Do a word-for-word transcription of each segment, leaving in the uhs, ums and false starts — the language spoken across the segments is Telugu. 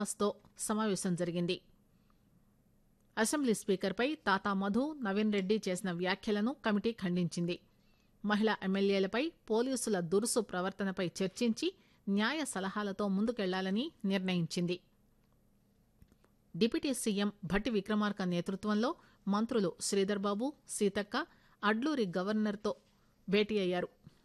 తో సమావేశం జరిగింది. అసెంబ్లీ స్పీకర్పై తాతా మధు, నవీన్ రెడ్డి చేసిన వ్యాఖ్యలను కమిటీ ఖండించింది. మహిళా ఎమ్మెల్యేలపై పోలీసుల దురుసు ప్రవర్తనపై చర్చించి న్యాయ సలహాలతో ముందుకెళ్లాలని నిర్ణయించింది. డిప్యూటీ సీఎం భట్టి విక్రమార్క నేతృత్వంలో మంత్రులు శ్రీధర్బాబు, సీతక్క అడ్లూరి గవర్నర్తో భేటీ అయ్యారు.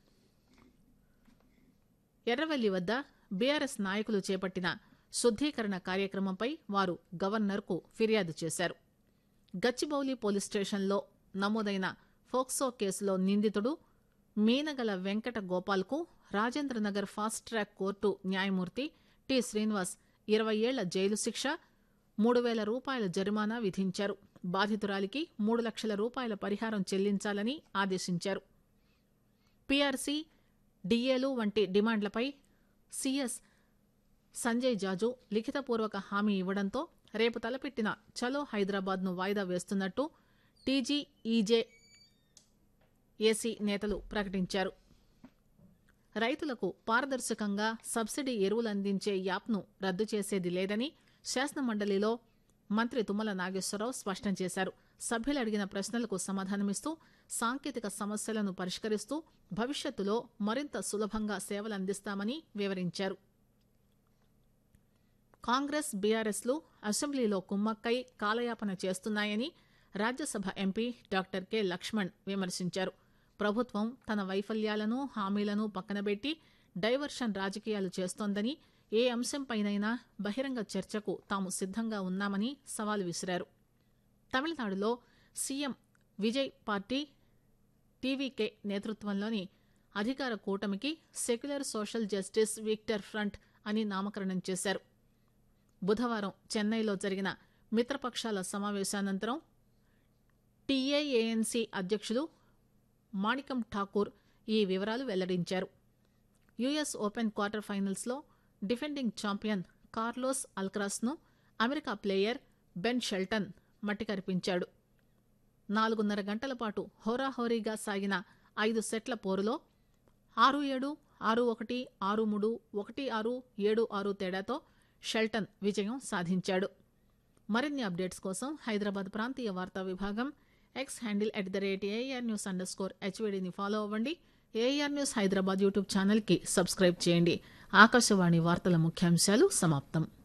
ఎర్రవెల్లి వద్ద బీఆర్ఎస్ నాయకులు చేపట్టిన శుద్దీకరణ కార్యక్రమంపై వారు గవర్నర్కు ఫిర్యాదు చేశారు. గచ్చిబౌలి పోలీస్ స్టేషన్లో నమోదైన ఫోక్సో కేసులో నిందితుడు Meenagala Venkata గోపాల్కు Rajendranagar fast track court న్యాయమూర్తి టి శ్రీనివాస్ ఇరవై ఏళ్ల జైలు శిక్ష, మూడు వేల రూపాయల జరిమానా విధించారు. బాధితురాలికి మూడు లక్షల రూపాయల పరిహారం చెల్లించాలని ఆదేశించారు. పీఆర్సీ, డీఏలు వంటి డిమాండ్లపై సీఎస్ సంజయ్ జాజు లిఖితపూర్వక హామీ ఇవ్వడంతో రేపు తలపెట్టిన చలో హైదరాబాద్ ను వాయిదా వేస్తున్నట్టు టీజీఈజే ఏసీ నేతలు ప్రకటించారు. రైతులకు పారదర్శకంగా సబ్సిడీ ఎరువులు అందించే యాప్ను రద్దు చేసేది లేదని శాసనమండలిలో మంత్రి తుమ్మల నాగేశ్వరరావు స్పష్టం చేశారు. సభ్యులు అడిగిన ప్రశ్నలకు సమాధానమిస్తూ సాంకేతిక సమస్యలను పరిష్కరిస్తూ భవిష్యత్తులో మరింత సులభంగా సేవలందిస్తామని వివరించారు. కాంగ్రెస్, బీఆర్ఎస్లు అసెంబ్లీలో కుమ్మక్కై కాలయాపన చేస్తున్నాయని Rajya Sabha MP doctor K Laxman విమర్శించారు. ప్రభుత్వం తన వైఫల్యాలను, హామీలను పక్కనబెట్టి డైవర్షన్ రాజకీయాలు చేస్తోందని, ఏ అంశంపైనైనా బహిరంగ చర్చకు తాము సిద్దంగా ఉన్నామని సవాల్ విసిరారు. తమిళనాడులో సీఎం విజయ్ పార్టీ టీవీకే నేతృత్వంలోని అధికార కూటమికి secular social justice Victor front అని నామకరణం చేశారు. బుధవారం చెన్నైలో జరిగిన మిత్రపక్షాల సమావేశానంతరం టీఏఏఎన్సీ అధ్యక్షులు మాణికం ఠాకూర్ ఈ వివరాలు వెల్లడించారు. యుఎస్ ఓపెన్ క్వార్టర్ ఫైనల్స్ లో డిఫెండింగ్ ఛాంపియన్ కార్లోస్ అల్క్రాస్ ను అమెరికా ప్లేయర్ బెన్ షెల్టన్ మట్టికరిపించాడు. నాలుగున్నర గంటల పాటు హోరాహోరీగా సాగిన ఐదు సెట్ల పోరులో ఆరు ఏడు, ఆరు ఒకటి, ఆరు మూడు, ఒకటి ఆరు, ఏడు ఆరు తేడాతో షెల్టన్ విజయం సాధించాడు. మరిన్ని అప్డేట్స్ కోసం హైదరాబాద్ ప్రాంతీయ వార్తా విభాగం X handle at the rate AR news under score హెచ్వీడీని follow అవ్వండి. AR news Hyderabad YouTube channel కి సబ్స్క్రైబ్ చేయండి. ఆకాశవాణి వార్తల ముఖ్యాంశాలు సమాప్తం.